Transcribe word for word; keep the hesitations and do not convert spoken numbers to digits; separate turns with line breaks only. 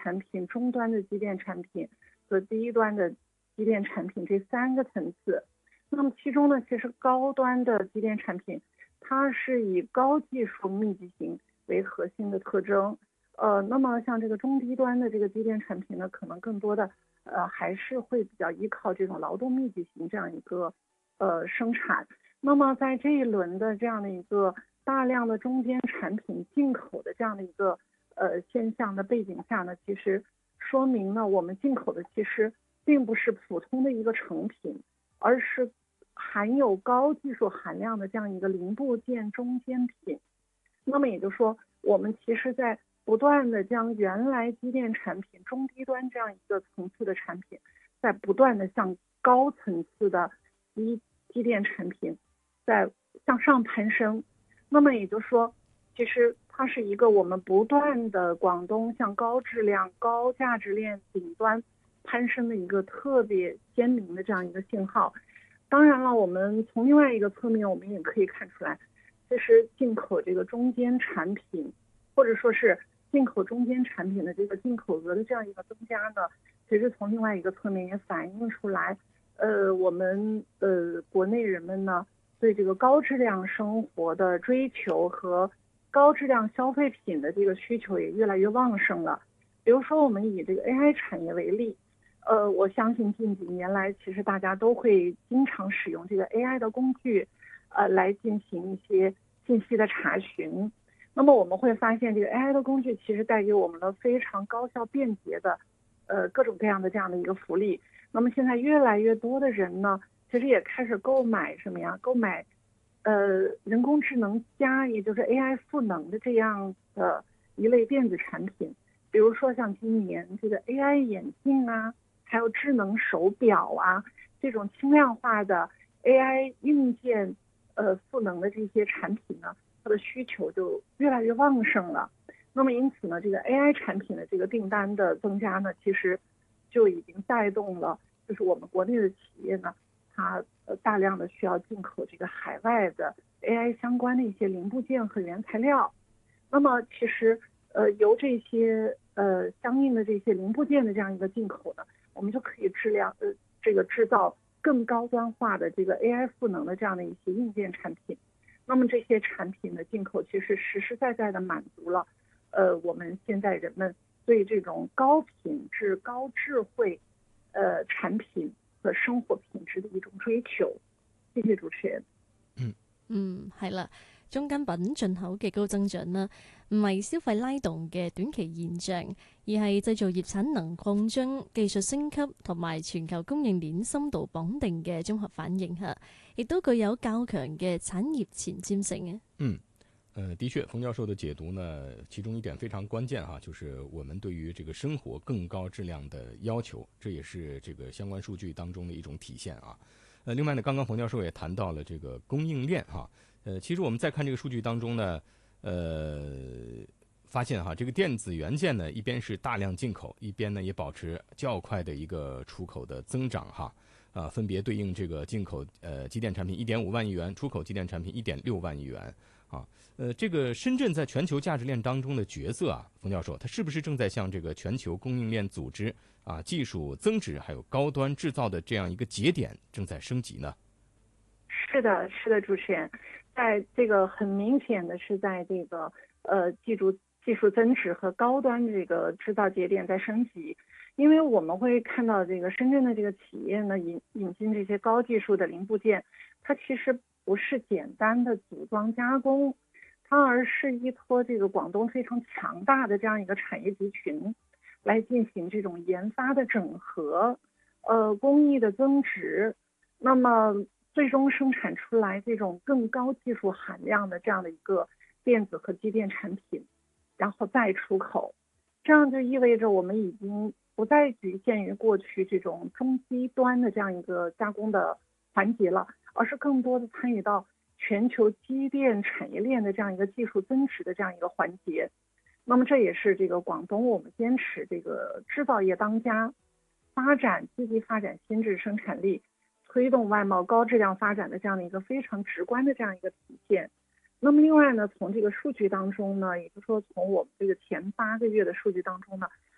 产品、中端的机电产品和低端的机电产品这三个层次。那么其中呢，其实高端的机电产品，它是以高技术密集型为核心的特征。呃，那么像这个中低端的这个机电产品呢，可能更多的呃还是会比较依靠这种劳动密集型这样一个呃生产。那么在这一轮的这样的一个大量的中间产品进口的这样的一个呃现象的背景下呢，其实说明呢，我们进口的其实并不是普通的一个成品，而是含有高技术含量的这样一个零部件中间品。那么也就是说，我们其实在不断的将原来机电产品中低端这样一个层次的产品，在不断的向高层次的机机电产品在向上攀升。那么也就是说，其实它是一个我们不断的广东向高质量高价值链顶端攀升的一个特别鲜明的这样一个信号。当然了，我们从另外一个侧面我们也可以看出来，其实进口这个中间产品，或者说是进口中间产品的这个进口额的这样一个增加呢，其实从另外一个侧面也反映出来，呃，我们呃国内人们呢对这个高质量生活的追求和高质量消费品的这个需求也越来越旺盛了。比如说我们以这个 A I 产业为例，呃，我相信近几年来其实大家都会经常使用这个 A I 的工具，呃，来进行一些信息的查询。那么我们会发现这个 A I 的工具其实带给我们了非常高效便捷的呃各种各样的这样的一个福利。那么现在越来越多的人呢，其实也开始购买什么呀？购买呃人工智能加，也就是 A I 赋能的这样的一类电子产品。比如说像今年这个 A I 眼镜啊，还有智能手表啊，这种轻量化的 A I 硬件呃赋能的这些产品呢，它的需求就越来越旺盛了。那么因此呢，这个 A I 产品的这个订单的增加呢，其实就已经带动了，就是我们国内的企业呢，它呃大量的需要进口这个海外的 A I 相关的一些零部件和原材料。那么其实呃由这些呃相应的这些零部件的这样一个进口呢，我们就可以质量呃这个制造更高端化的这个 A I 赋能的这样的一些硬件产品。那么这些产品的进口其实实实在在的满足了呃我们现在人们对这種高品質、高智慧呃產品和生活品質的一種追求。謝謝主持人。
嗯嗯，係啦，中間品進口嘅高增長啦，唔係消費拉動嘅短期現象，而係製造業產能擴張、技術升級同埋全球供應鏈深度綁定嘅綜合反應嚇，亦都具有較強嘅產業前瞻性嘅。
嗯。呃，的确，冯教授的解读呢，其中一点非常关键哈，就是我们对于这个生活更高质量的要求，这也是这个相关数据当中的一种体现啊。呃，另外呢，刚刚冯教授也谈到了这个供应链哈，呃，其实我们再看这个数据当中呢，呃，发现哈，这个电子元件呢，一边是大量进口，一边呢也保持较快的一个出口的增长哈。啊，分别对应这个进口呃机电产品一点五万亿元，出口机电产品一点六万亿元啊。呃，这个深圳在全球价值链当中的角色啊，冯教授，它是不是正在向这个全球供应链组织啊、技术增值还有高端制造的这样一个节点正在升级呢？
是的，是的，主持人，在这个很明显的是在这个呃技术技术增值和高端这个制造节点在升级。因为我们会看到这个深圳的这个企业呢，引引进这些高技术的零部件，它其实不是简单的组装加工，它而是依托这个广东非常强大的这样一个产业集群，来进行这种研发的整合，呃，工艺的增值，那么最终生产出来这种更高技术含量的这样的一个电子和机电产品，然后再出口。这样就意味着我们已经不再局限于过去这种中低端的这样一个加工的环节了，而是更多的参与到全球机电产业链的这样一个技术增值的这样一个环节。那么这也是这个广东我们坚持这个制造业当家，发展积极发展新质生产力，推动外贸高质量发展的这样的一个非常直观的这样一个体现。那么另外呢，从这个数据当中呢，也就是说从我们这个前八个月的数据当中呢，